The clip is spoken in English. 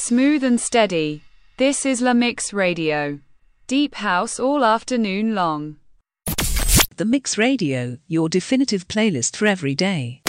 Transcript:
Smooth and steady. This is La Mix Radio. Deep house all afternoon long. The Mix Radio, your definitive playlist for every day.